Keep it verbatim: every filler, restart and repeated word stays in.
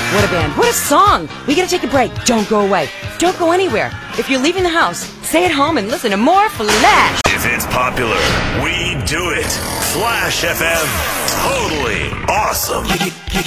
What a band. What a song. We gotta take a break. Don't go away. Don't go anywhere. If you're leaving the house, stay at home and listen to more Flash. If it's popular, we do it. Flash F M. Totally awesome.